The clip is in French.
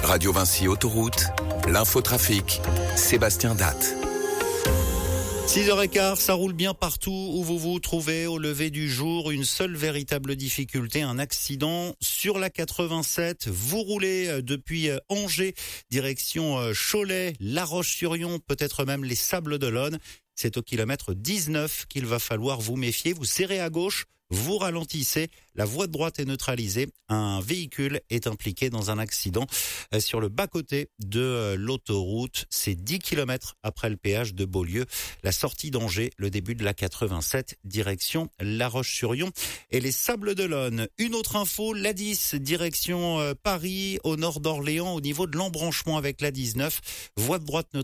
Radio Vinci Autoroute, l'infotrafic, Sébastien Datte. 6h15, ça roule bien partout où vous vous trouvez au lever du jour. Une seule véritable difficulté, un accident sur la 87. Vous roulez depuis Angers, direction Cholet, La Roche-sur-Yon, peut-être même les Sables-d'Olonne. C'est au kilomètre 19 qu'il va falloir vous méfier. Vous serrez à gauche, vous ralentissez, la voie de droite est neutralisée. Un véhicule est impliqué dans un accident sur le bas-côté de l'autoroute. C'est 10 km après le péage de Beaulieu. La sortie d'Angers, le début de la 87, direction La Roche-sur-Yon et les Sables-d'Olonne. Une autre info, l'A10, direction Paris, au nord d'Orléans, au niveau de l'embranchement avec l'A19. Voie de droite neutralisée.